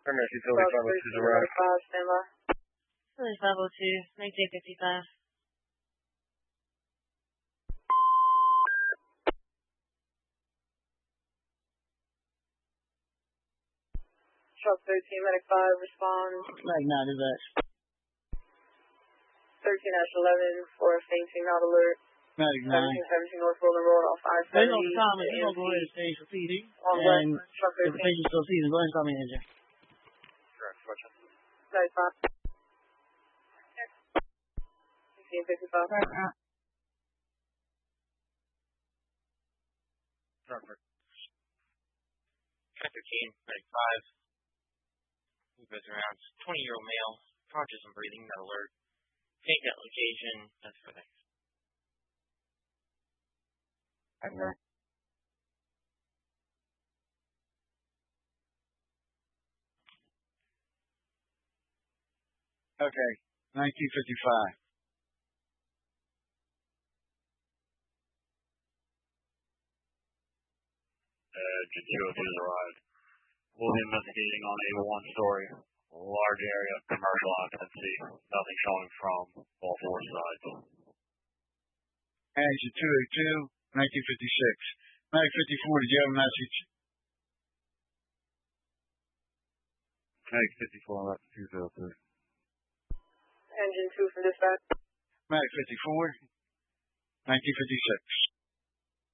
Emergency Philly 502 is arrived. standby. Philly 502, make J55. Truck 13, Medic 5, respond. Mag 9 is that. 13-11 for fainting, not alert. Mag 9. 17 North Rolling Road off I-70. They know Thomas, you're going to go ahead and stage for PD. And truck if the patient's still seizing, go ahead and call me an engine. Correct, question. Medic 5. 1655. Truck 13, Medic 5. Move us around. 20-year-old male, conscious and breathing, not alert. Faint at location, that's for things. Okay, 1955. G202 has arrived. We'll be investigating on Ava 1 story. Large area of commercial occupancy. Nothing showing from all four sides. Action 282, 1956. Mag 54, did you have a message? Mag 54, left 203. Engine 2 from dispatch. Mag 54, 1956.